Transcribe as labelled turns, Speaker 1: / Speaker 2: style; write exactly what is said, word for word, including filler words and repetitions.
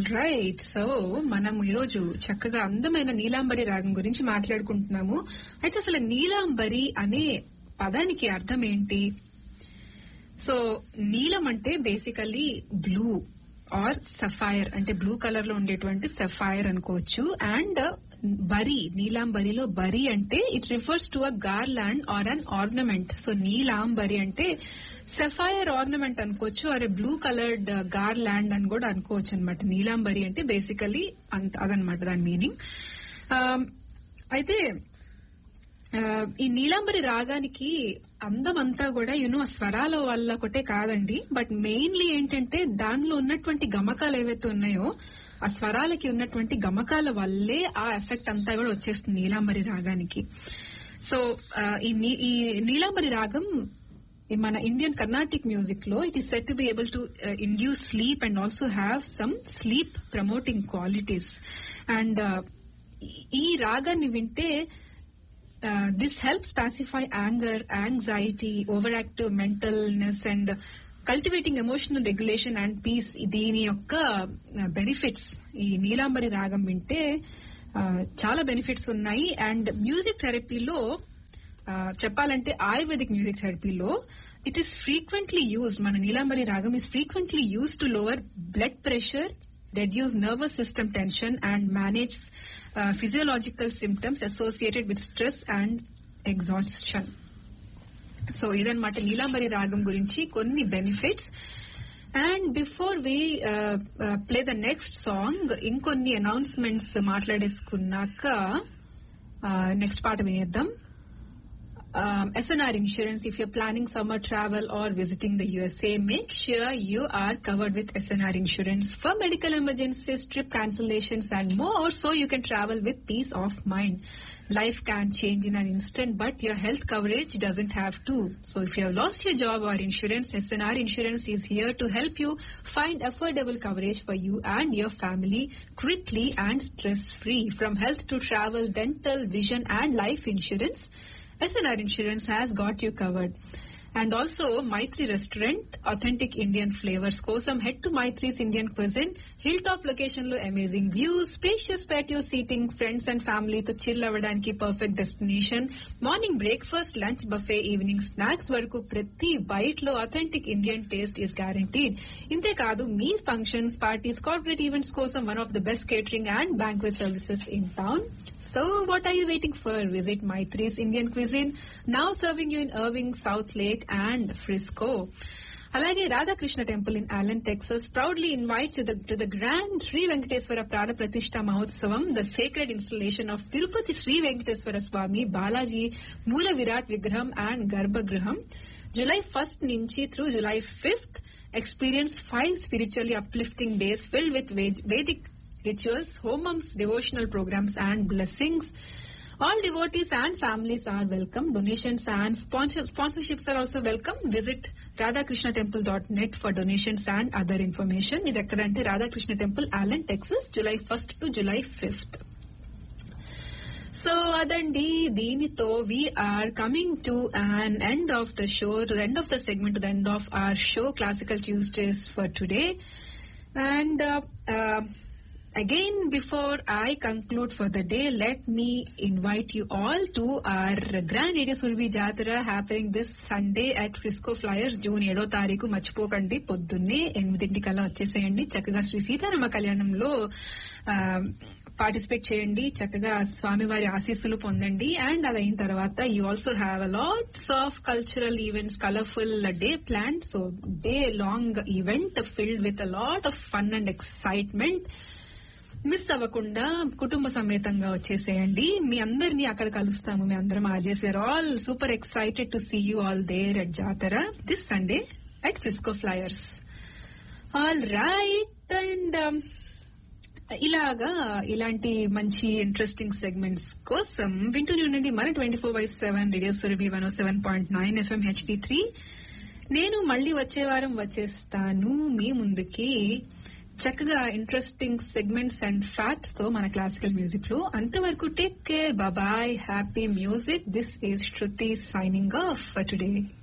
Speaker 1: Right. So మనం ఈరోజు చక్కగా అందమైన నీలాంబరి రాగం గురించి మాట్లాడుకుంటున్నాము. అయితే అసలు నీలాంబరి అనే పదానికి అర్థం ఏంటి? సో నీలం అంటే బేసికల్లీ బ్లూ ఆర్ సఫైర్, అంటే బ్లూ కలర్ లో ఉండేటువంటి సఫైర్ అనుకోవచ్చు. అండ్ బరి, నీలాంబరిలో బరి అంటే it refers to a garland are an ornament. So Neelambari అంటే సఫైర్ ఆర్నమెంట్ అనుకోవచ్చు, అరే బ్లూ కలర్డ్ గార్ ల్యాండ్ అని కూడా అనుకోవచ్చు అనమాట. నీలాంబరి అంటే బేసికలీ అంత అదనమాట దాని మీనింగ్. అయితే ఈ నీలాంబరి రాగానికి అందమంతా కూడా యూనో స్వరాల వల్ల ఒకటే కాదండి, బట్ మెయిన్లీ ఏంటంటే దానిలో ఉన్నటువంటి గమకాలు ఏవైతే ఉన్నాయో ఆ స్వరాలకి ఉన్నటువంటి గమకాల వల్లే ఆ ఎఫెక్ట్ అంతా కూడా వచ్చేస్తుంది నీలాంబరి రాగానికి. సో ఈ నీలాంబరి రాగం మన ఇండియన్ కర్ణాటిక్ మ్యూజిక్ లో it is set to be able to induce sleep and also have some sleep promoting qualities. And ఈ రాగాన్ని వింటే this helps pacify anger, anxiety, over active మెంటల్నెస్ and cultivating emotional regulation and piece. దీని యొక్క benefits ఈ నీలాంబరి రాగం వింటే చాలా benefits ఉన్నాయి. And music థెరపీలో చెప్పాలంటే ayurvedic music థెరపీలో it is frequently used, మన నీలాంబరి రాగం is frequently used to lower blood pressure, reduce nervous system tension and manage physiological symptoms associated with stress and exhaustion. So ఇదన్నమాట నీలాంబరి రాగం గురించి కొన్ని benefits. And before we play the next song ఇంకొన్ని announcements మాట్లాడేసుకున్నాక next పాట వినేద్దాం. Um, S N R Insurance, if you're planning summer travel or visiting the U S A, make sure you are covered with S N R Insurance for medical emergencies, trip cancellations and more, so you can travel with peace of mind. Life can change in an instant, but your health coverage doesn't have to. So if you have lost your job or insurance, S N R Insurance is here to help you find affordable coverage for you and your family quickly and stress-free. From health to travel, dental, vision and life insurance, S N R Insurance has got you covered. And also Maitri Restaurant, authentic Indian flavors kosam head to Maitri's Indian Cuisine. Hilltop location lo amazing views, spacious patio seating, friends and family to chill avvadaniki perfect destination. Morning breakfast, lunch buffet, evening snacks varaku prati bite lo authentic Indian taste is guaranteed. Inte kaadu meal functions, parties, corporate events kosam one of the best catering and banquet services in town. So what are you waiting for? Visit Maitri's Indian Cuisine, now serving you in Irving, South Lake and Frisco. Alage Radhakrishna Temple in Allen, Texas proudly invites to the, to the grand Sri Venkateswara Prana Pratishtha Mahotsavam, the sacred installation of Tirupati Sri Venkateswara Swami Balaji Moola Virat Vigraham and Garbhagraham. July first nunchi through July fifth, experience five spiritually uplifting days filled with Vedic rituals, homums, devotional programs and blessings. All devotees and families are welcome. Donations and sponsor, sponsorships are also welcome. Visit radhakrishna temple dot net for donations and other information. Idi ekkadante Radhakrishna Temple, Allen, Texas, July first to July fifth. So adandi deenito we are coming to an end of the show, to the end of the segment, to the end of our show, Classical Tuesdays for today. And uh, uh, again, before I conclude for the day, let me invite you all to our Grand Radio Surabhi Jatara happening this Sunday at Frisco Flyers, June ఏడో తారీఖు. మర్చిపోకండి, పొద్దున్నే ఎనిమిదింటి కల్లా వచ్చేసేయండి. చక్కగా శ్రీ సీతారామ కళ్యాణంలో participate చేయండి, చక్కగా స్వామివారి ఆశీస్సులు పొందండి. అండ్ అది అయిన తర్వాత you also have a lots of cultural events, colourful day plan. So day long event filled with a lot of fun and excitement. Miss అవ్వకుండా కుటుంబ సమేతంగా వచ్చేసేయండి. మీ అందరినీ అక్కడ కలుస్తాము. మీ అందరం RJs wear all super excited to see you all there at జాతర this Sunday at Frisco flyers. All right. And ఇలాగా ఇలాంటి మంచి ఇంట్రెస్టింగ్ సెగ్మెంట్స్ కోసం వింటూనే ఉండండి మన twenty four by seven radio Surabhi one oh seven point nine FM HD three. నేను మళ్లీ వచ్చే వారం వచ్చేస్తాను మీ ముందుకి చక్కగా ఇంట్రెస్టింగ్ సెగ్మెంట్స్ అండ్ ఫ్యాక్ట్స్ తో మన క్లాసికల్ మ్యూజిక్ లో. అంతవరకు take care, bye, happy music. This is Shruti signing off for today.